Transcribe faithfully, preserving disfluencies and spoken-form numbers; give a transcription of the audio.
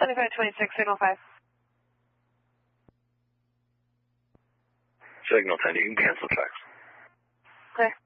seventy-five twenty-six, signal five. Signal ten, you can cancel tracks. Clear.